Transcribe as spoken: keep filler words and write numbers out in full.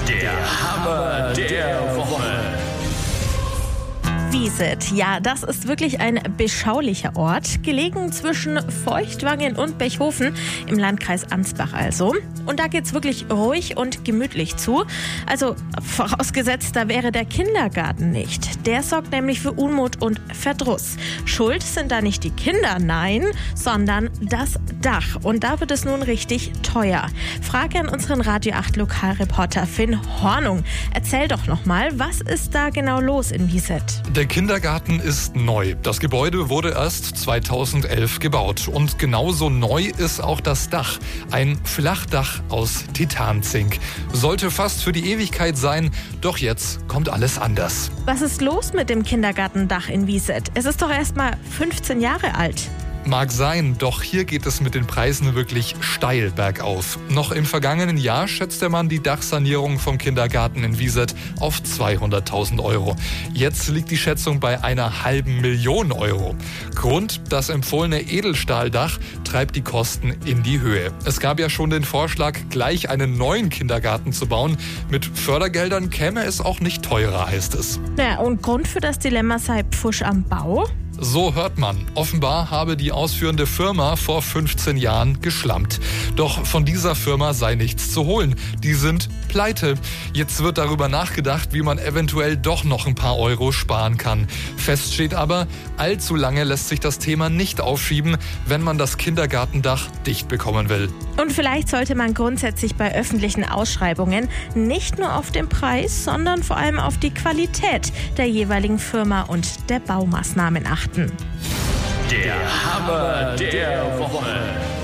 Der Hammer der Woche. Wieset, ja, das ist wirklich ein beschaulicher Ort, gelegen zwischen Feuchtwangen und Bechhofen im Landkreis Ansbach also. Und da geht's wirklich ruhig und gemütlich zu. Also vorausgesetzt, da wäre der Kindergarten nicht. Der sorgt nämlich für Unmut und Verdruss. Schuld sind da nicht die Kinder, nein, sondern das Dach. Und da wird es nun richtig teuer. Frage an unseren Radio acht Lokalreporter Finn Hornung. Erzähl doch nochmal, was ist da genau los in Wieset? Der Kindergarten ist neu. Das Gebäude wurde erst zweitausendelf gebaut. Und genauso neu ist auch das Dach. Ein Flachdach aus Titanzink. Sollte fast für die Ewigkeit sein, doch jetzt kommt alles anders. Was ist los mit dem Kindergartendach in Wieset? Es ist doch erst mal fünfzehn Jahre alt. Mag sein, doch hier geht es mit den Preisen wirklich steil bergauf. Noch im vergangenen Jahr schätzte man die Dachsanierung vom Kindergarten in Wieset auf zweihunderttausend Euro. Jetzt liegt die Schätzung bei einer halben Million Euro. Grund, das empfohlene Edelstahldach treibt die Kosten in die Höhe. Es gab ja schon den Vorschlag, gleich einen neuen Kindergarten zu bauen. Mit Fördergeldern käme es auch nicht teurer, heißt es. Ja, und Grund für das Dilemma sei Pfusch am Bau? So hört man. Offenbar habe die ausführende Firma vor fünfzehn Jahren geschlampt. Doch von dieser Firma sei nichts zu holen. Die sind pleite. Jetzt wird darüber nachgedacht, wie man eventuell doch noch ein paar Euro sparen kann. Fest steht aber, allzu lange lässt sich das Thema nicht aufschieben, wenn man das Kindergartendach dicht bekommen will. Und vielleicht sollte man grundsätzlich bei öffentlichen Ausschreibungen nicht nur auf den Preis, sondern vor allem auf die Qualität der jeweiligen Firma und der Baumaßnahmen achten. Der Hammer der Woche.